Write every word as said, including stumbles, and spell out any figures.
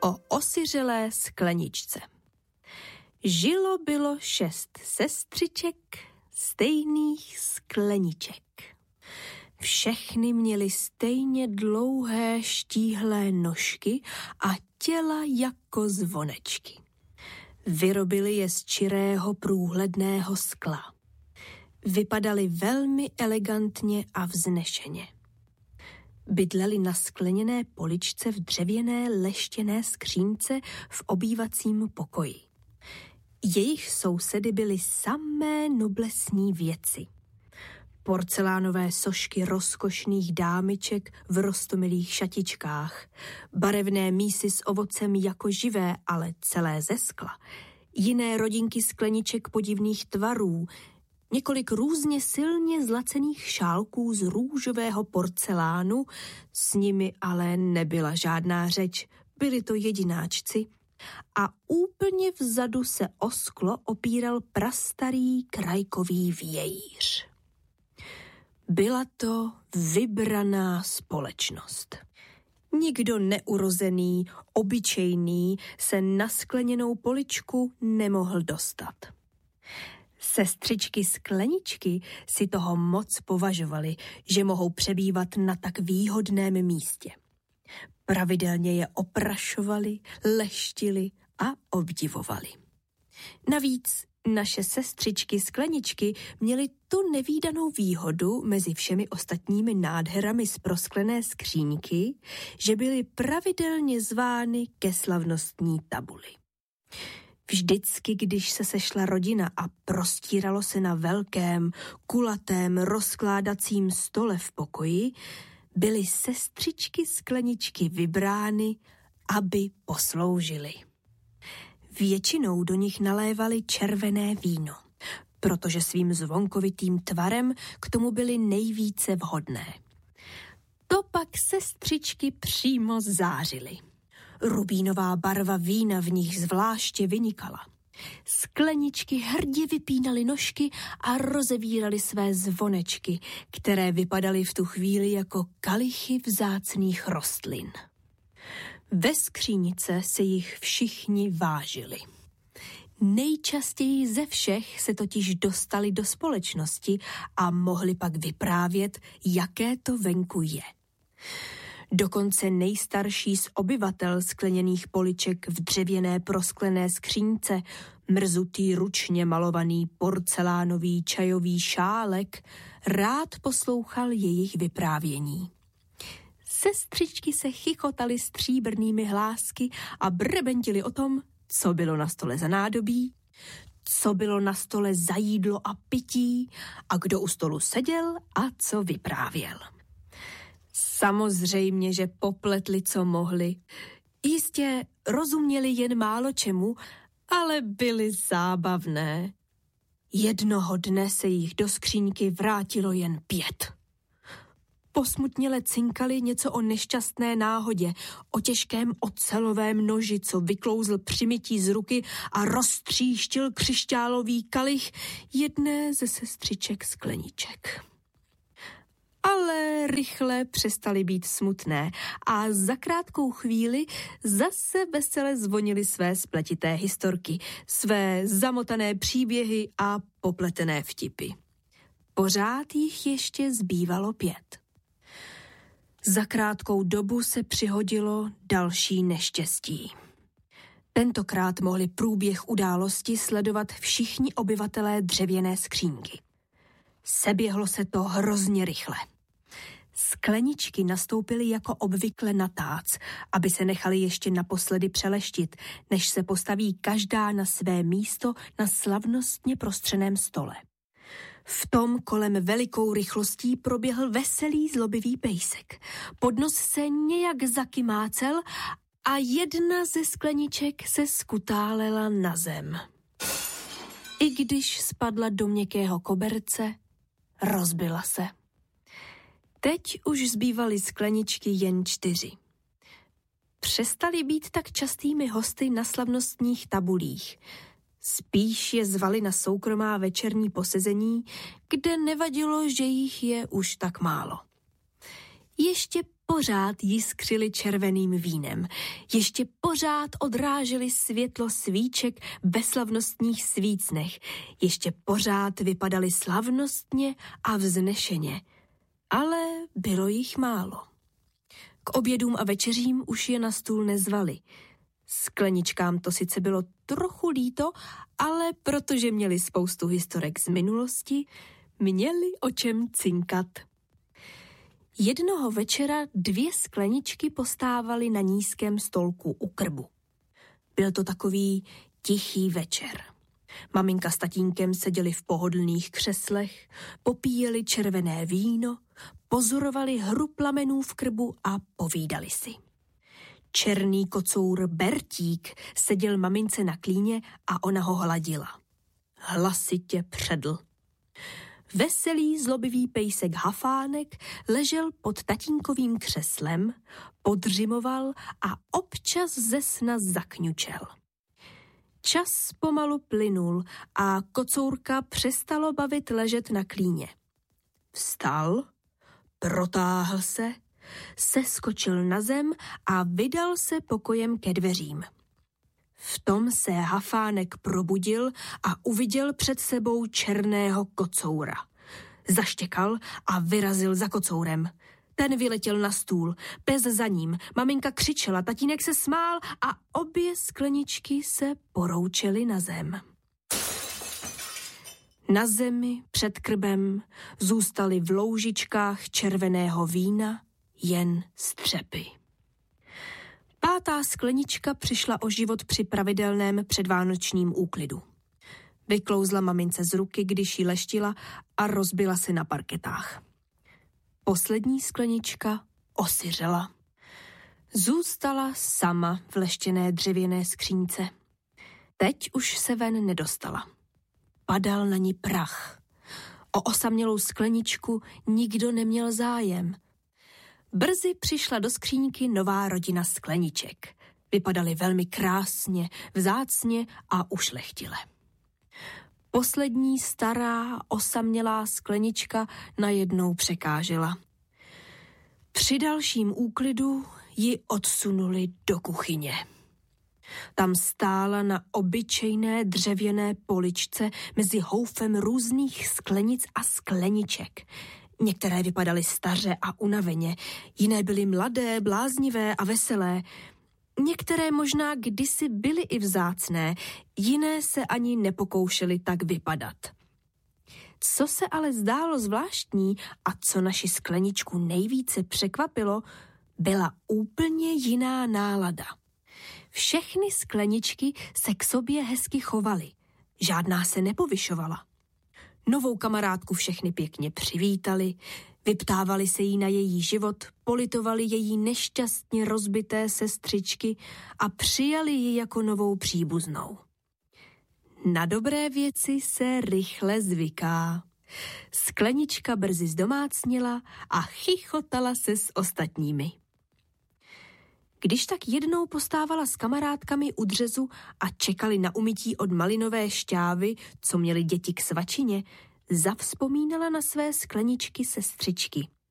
O osiřelé skleničce. Žilo bylo šest sestřiček stejných skleniček. Všechny měly stejně dlouhé štíhlé nožky a těla jako zvonečky. Vyrobili je z čirého průhledného skla. Vypadaly velmi elegantně a vznešeně. Bydleli na skleněné poličce v dřevěné leštěné skřínce v obývacím pokoji. Jejich sousedy byly samé noblesní věci. Porcelánové sošky rozkošných dámiček v roztomilých šatičkách, barevné mísy s ovocem jako živé, ale celé ze skla, jiné rodinky skleniček podivných tvarů, několik různě silně zlacených šálků z růžového porcelánu, s nimi ale nebyla žádná řeč, byli to jedináčci, a úplně vzadu se o sklo opíral prastarý krajkový vějíř. Byla to vybraná společnost. Nikdo neurozený, obyčejný se na skleněnou poličku nemohl dostat. Sestřičky skleničky si toho moc považovaly, že mohou přebývat na tak výhodném místě. Pravidelně je oprašovali, leštili a obdivovali. Navíc naše sestřičky skleničky měly tu nevídanou výhodu mezi všemi ostatními nádherami z prosklené skříňky, že byly pravidelně zvány ke slavnostní tabuli. Vždycky, když se sešla rodina a prostíralo se na velkém, kulatém, rozkládacím stole v pokoji, byly sestřičky skleničky vybrány, aby posloužily. Většinou do nich nalévali červené víno, protože svým zvonkovitým tvarem k tomu byly nejvíce vhodné. To pak sestřičky přímo zářily. Rubínová barva vína v nich zvláště vynikala. Skleničky hrdě vypínaly nožky a rozevíraly své zvonečky, které vypadaly v tu chvíli jako kalichy vzácných rostlin. Ve skřínice se jich všichni vážili. Nejčastěji ze všech se totiž dostali do společnosti a mohli pak vyprávět, jaké to venku je. Dokonce nejstarší z obyvatel skleněných poliček v dřevěné prosklené skřínce, mrzutý ručně malovaný porcelánový čajový šálek, rád poslouchal jejich vyprávění. Sestřičky se chichotaly stříbrnými hlásky a brbentily o tom, co bylo na stole za nádobí, co bylo na stole za jídlo a pití a kdo u stolu seděl a co vyprávěl. Samozřejmě, že popletli, co mohli. Jistě rozuměli jen málo čemu, ale byly zábavné. Jednoho dne se jich do skříňky vrátilo jen pět. Posmutněle cinkali něco o nešťastné náhodě, o těžkém ocelovém noži, co vyklouzl při mytí z ruky a roztříštil křišťálový kalich jedné ze sestřiček skleniček. Ale rychle přestaly být smutné a za krátkou chvíli zase vesele zvonily své spletité historky, své zamotané příběhy a popletené vtipy. Pořád jich ještě zbývalo pět. Za krátkou dobu se přihodilo další neštěstí. Tentokrát mohli průběh události sledovat všichni obyvatelé dřevěné skřínky. Seběhlo se to hrozně rychle. Skleničky nastoupily jako obvykle na tác, aby se nechali ještě naposledy přeleštit, než se postaví každá na své místo na slavnostně prostřeném stole. V tom kolem velikou rychlostí proběhl veselý zlobivý pejsek. Podnos se nějak zakymácel a jedna ze skleniček se skutálela na zem. I když spadla do měkkého koberce, rozbila se. Teď už zbývaly skleničky jen čtyři. Přestaly být tak častými hosty na slavnostních tabulích. Spíš je zvali na soukromá večerní posezení, kde nevadilo, že jich je už tak málo. Ještě pořád jiskřily červeným vínem. Ještě pořád odrážely světlo svíček ve slavnostních svícnech. Ještě pořád vypadaly slavnostně a vznešeně. Ale bylo jich málo. K obědům a večeřím už je na stůl nezvali. Skleničkám to sice bylo trochu líto, ale protože měli spoustu historek z minulosti, měli o čem cinkat. Jednoho večera dvě skleničky postávaly na nízkém stolku u krbu. Byl to takový tichý večer. Maminka s tatínkem seděli v pohodlných křeslech, popíjeli červené víno, pozorovali hru plamenů v krbu a povídali si. Černý kocour Bertík seděl mamince na klíně a ona ho hladila. Hlasitě předl. Veselý zlobivý pejsek Hafánek ležel pod tatínkovým křeslem, podřimoval a občas ze sna zakňučel. Čas pomalu plynul a kocourka přestalo bavit ležet na klíně. Vstal, protáhl se, seskočil na zem a vydal se pokojem ke dveřím. V tom se Hafánek probudil a uviděl před sebou černého kocoura. Zaštěkal a vyrazil za kocourem. Ten vyletěl na stůl, pes za ním, maminka křičela, tatínek se smál a obě skleničky se poroučely na zem. Na zemi před krbem zůstaly v loužičkách červeného vína jen střepy. Pátá sklenička přišla o život při pravidelném předvánočním úklidu. Vyklouzla mamince z ruky, když jí leštila a rozbila se na parketách. Poslední sklenička osiřela. Zůstala sama v leštěné dřevěné skřínce. Teď už se ven nedostala. Padal na ní prach. O osamělou skleničku nikdo neměl zájem. Brzy přišla do skříňky nová rodina skleniček. Vypadaly velmi krásně, vzácně a ušlechtile. Poslední stará, osamělá sklenička najednou překážela. Při dalším úklidu ji odsunuli do kuchyně. Tam stála na obyčejné dřevěné poličce mezi houfem různých sklenic a skleniček. Některé vypadaly staře a unaveně, jiné byly mladé, bláznivé a veselé. Některé možná kdysi byly i vzácné, jiné se ani nepokoušely tak vypadat. Co se ale zdálo zvláštní a co naši skleničku nejvíce překvapilo, byla úplně jiná nálada. Všechny skleničky se k sobě hezky chovaly, žádná se nepovyšovala. Novou kamarádku všechny pěkně přivítali, vyptávali se jí na její život, politovali její nešťastně rozbité sestřičky a přijali ji jako novou příbuznou. Na dobré věci se rychle zvyká. Sklenička brzy zdomácněla a chichotala se s ostatními. Když tak jednou postávala s kamarádkami u dřezu a čekali na umytí od malinové šťávy, co měli děti k svačině, zavzpomínala na své skleničky sestřičky.